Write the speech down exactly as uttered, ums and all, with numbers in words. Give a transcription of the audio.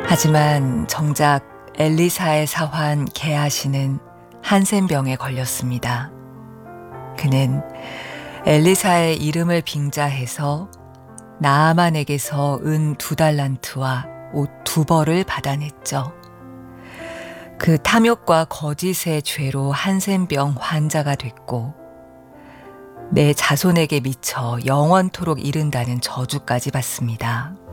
하지만 정작 엘리사의 사환 게하시는 한센병에 걸렸습니다. 그는 엘리사의 이름을 빙자해서 나아만에게서 은 두 달란트와 옷 두 벌을 받아냈죠. 그 탐욕과 거짓의 죄로 한센병 환자가 됐고 내 자손에게 미쳐 영원토록 이른다는 저주까지 받습니다.